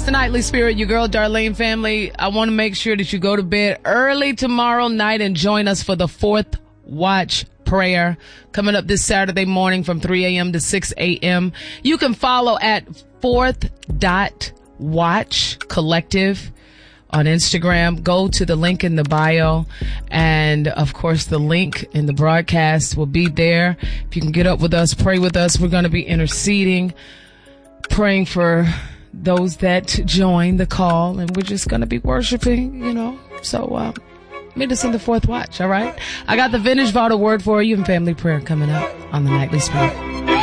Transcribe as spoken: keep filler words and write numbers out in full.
the Nightly Spirit, your girl Darlene family. I want to make sure that you go to bed early tomorrow night and join us for the fourth watch prayer coming up this Saturday morning from three a.m. to six a.m. You can follow at fourth dot watch collective on Instagram. Go to the link in the bio, and of course the link in the broadcast will be there. If you can get up with us, pray with us. We're going to be interceding, praying for those that join the call, and we're just going to be worshiping, you know. So uh, meet us in the fourth watch, all right? I got the Vintage Vital Word for you and family prayer coming up on the Nightly Spirit.